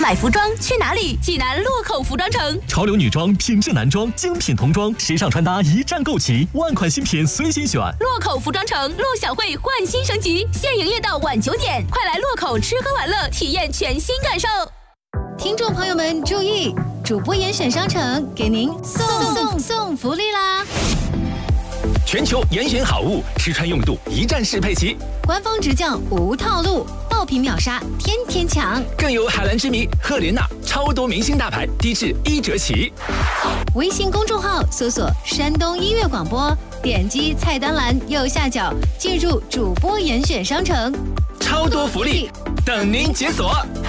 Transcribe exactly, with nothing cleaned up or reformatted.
买服装去哪里？济南洛口服装城。 潮流女装、品质男装、精品童装，时尚穿搭一站购齐，万款新品随心选。 洛口服装城陆小慧焕新升级，现营业到晚九点，快来洛口吃喝玩乐，体验全新感受。 听众朋友们注意，主播严选商城给您送送送福利啦！ 全球严选好物，吃穿用度一站式配齐， 官方直降无套路，爆品秒杀，天天抢。 更有海蓝之谜、赫莲娜超多明星大牌，低至一折起。 微信公众号搜索山东音乐广播，点击菜单栏右下角进入主播严选商城， 超多福利等您解锁。